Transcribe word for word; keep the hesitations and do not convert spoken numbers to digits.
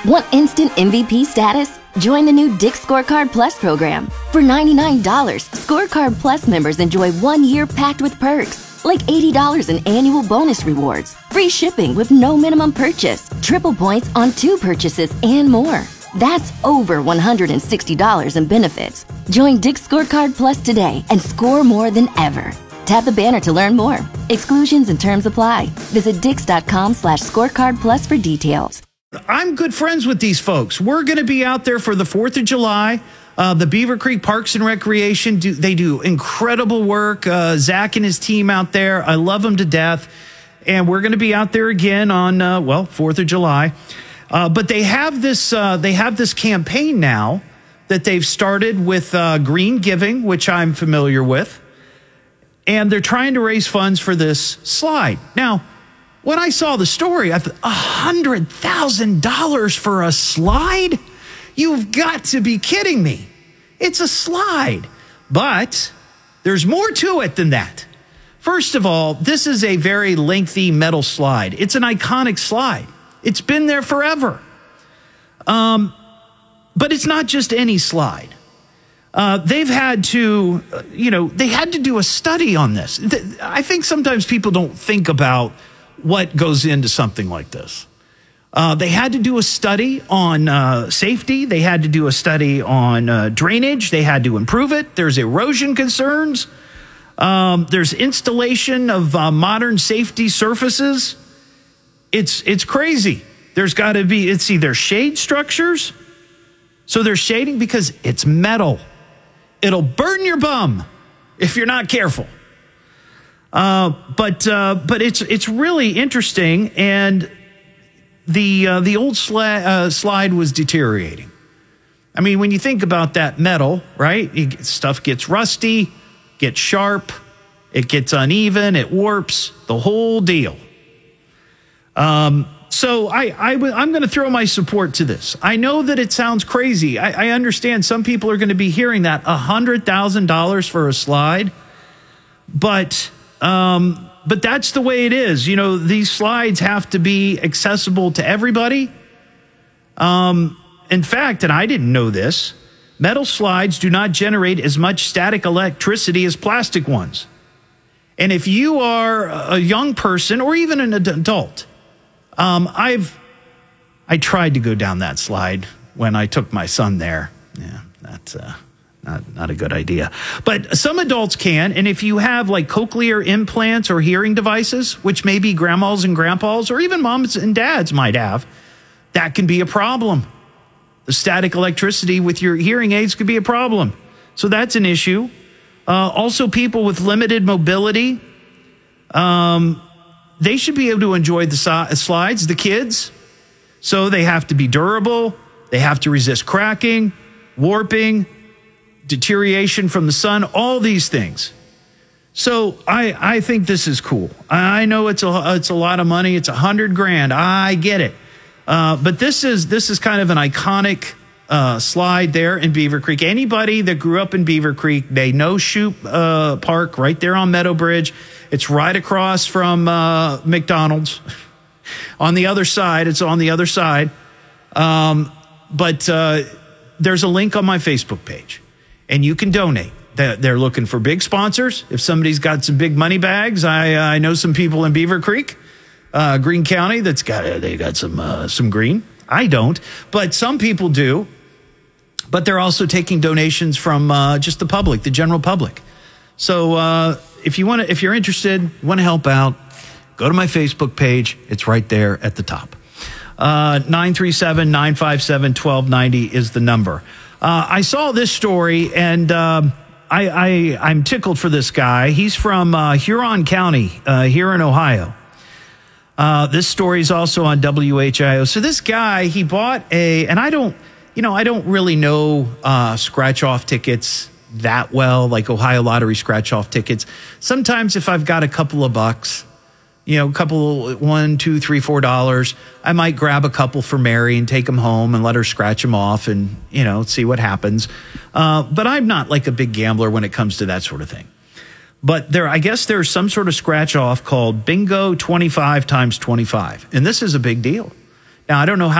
Want instant M V P status? Join the new Dick's Scorecard Plus program. For ninety-nine dollars, Scorecard Plus members enjoy one year packed with perks, like eighty dollars in annual bonus rewards, free shipping with no minimum purchase, triple points on two purchases, and more. That's over one hundred sixty dollars in benefits. Join Dick's Scorecard Plus today and score more than ever. Tap the banner to learn more. Exclusions and terms apply. Visit dix.com slash scorecard plus for details. I'm good friends with these folks. We're going to be out there for the fourth of July. Uh, the Beaver Creek Parks and Recreation, do, they do incredible work. Uh, Zach and his team out there, I love them to death. And we're going to be out there again on, uh, well, fourth of July. Uh, but they have this uh, they have this campaign now that they've started with uh, Green Giving, which I'm familiar with. And they're trying to raise funds for this slide. Now, when I saw the story, I thought, one hundred thousand dollars for a slide? You've got to be kidding me. It's a slide. But there's more to it than that. First of all, this is a very lengthy metal slide. It's an iconic slide. It's been there forever. Um, but it's not just any slide. Uh, they've had to, uh, you know, they had to do a study on this. Th- I think sometimes people don't think about what goes into something like this. Uh, they had to do a study on uh, safety. They had to do a study on uh, drainage. They had to improve it. There's erosion concerns. Um, there's installation of uh, modern safety surfaces. It's it's crazy. There's got to be, it's either shade structures. So they're shading because it's metal. It'll burn your bum if you're not careful. Uh, but uh, but it's it's really interesting, and the uh, the old sli- uh, slide was deteriorating. I mean, when you think about that metal, right? You get, stuff gets rusty, gets sharp, it gets uneven, it warps, the whole deal. Um, so I, I w- I'm going to throw my support to this. I know that it sounds crazy. I, I understand some people are going to be hearing that one hundred thousand dollars for a slide, but. Um, but that's the way it is. You know, these slides have to be accessible to everybody. Um, in fact, and I didn't know this, metal slides do not generate as much static electricity as plastic ones. And if you are a young person or even an adult, um, I've, I tried to go down that slide when I took my son there. Yeah, that's, uh, Not, not a good idea. But some adults can. And if you have like cochlear implants or hearing devices, which maybe grandmas and grandpas or even moms and dads might have, that can be a problem. The static electricity with your hearing aids could be a problem. So that's an issue. Uh, also, people with limited mobility, um, they should be able to enjoy the si- slides, the kids. So they have to be durable. They have to resist cracking, warping, deterioration from the sun, all these things. So I, I think this is cool. I know it's a it's a lot of money. It's a hundred grand. I get it. Uh, but this is this is kind of an iconic uh, slide there in Beaver Creek. Anybody that grew up in Beaver Creek, they know Shoup uh, Park right there on Meadow Bridge. It's right across from uh, McDonald's. On the other side, it's on the other side. Um, but uh, there's a link on my Facebook page. And you can donate. They're looking for big sponsors. If somebody's got some big money bags, I I know some people in Beaver Creek, uh, Greene County, that's got they got some uh, some green. I don't, but some people do. But they're also taking donations from uh, just the public, the general public. So uh, if you want to, if you're interested, want to help out, go to my Facebook page. It's right there at the top. Uh, nine three seven, nine five seven, one two nine zero is the number. Uh, I saw this story, and um, I, I, I'm tickled for this guy. He's from uh, Huron County uh, here in Ohio. Uh, this story is also on W H I O. So this guy, he bought a, and I don't, you know, I don't really know uh, scratch-off tickets that well, like Ohio Lottery scratch-off tickets. Sometimes if I've got a couple of bucks, you know, a couple, one, two, three, four dollars, I might grab a couple for Mary and take them home and let her scratch them off and, you know, see what happens. Uh, but I'm not like a big gambler when it comes to that sort of thing. But there, I guess there's some sort of scratch off called Bingo twenty-five times twenty-five. And this is a big deal. Now, I don't know how